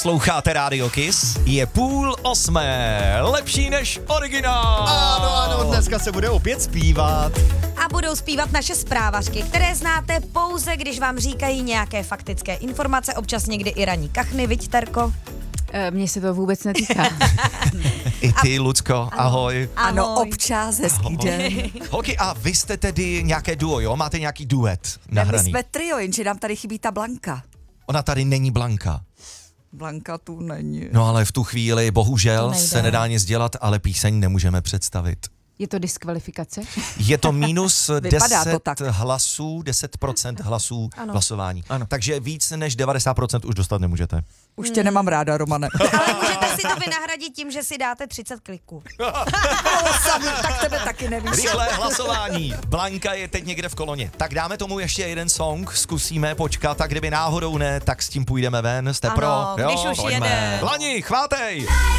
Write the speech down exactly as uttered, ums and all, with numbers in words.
Sloucháte Radio Kiss, je půl osmé, lepší než originál. Ano, ano, dneska se bude opět zpívat. A budou zpívat naše zprávařky, které znáte pouze, když vám říkají nějaké faktické informace, občas někdy i raní kachny, viď, Terko? E, mně se to vůbec netýká. I ty, Lucko, ahoj. Ano, Ahoj. občas, hezký den. Holky, a vy jste tedy nějaké duo, jo? Máte nějaký duet My nahraný? jsme trio, jenže nám tady chybí ta Blanka. Ona tady není Blanka. Blanka tu není. No ale v tu chvíli bohužel To nejde. se nedá nic dělat, ale píseň nemůžeme představit. Je to diskvalifikace? Je to minus Vypadá to deset tak. hlasů, deset procent hlasů Ano. hlasování. Ano. Takže víc než devadesát procent už dostat nemůžete. Už tě nemám ráda, Romane. Ale můžete si to vynahradit tím, že si dáte třicet kliků. Sami, tak tebe taky nevíš. Rychlé hlasování. Blanka je teď někde v koloně. Tak dáme tomu ještě jeden song, zkusíme počkat a kdyby náhodou ne, tak s tím půjdeme ven. Jste Ano, pro? když už pojďme. jede. Lani, chvátej!